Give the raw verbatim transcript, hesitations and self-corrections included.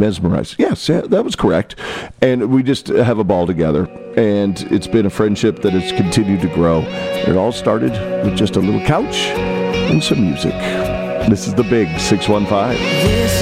mesmerized. Yes, yeah, that was correct. And we just have a ball together. And it's been a friendship that has continued to grow. It all started with just a little couch and some music. This is the Big six one five.